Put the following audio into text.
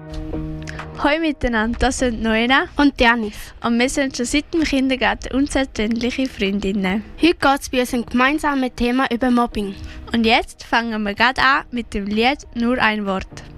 Hallo miteinander, das sind Noena und Janis. Und wir sind schon seit dem Kindergarten unzertrennliche Freundinnen. Heute geht es bei uns um gemeinsames Thema über Mobbing. Und jetzt fangen wir gerade an mit dem Lied «Nur ein Wort».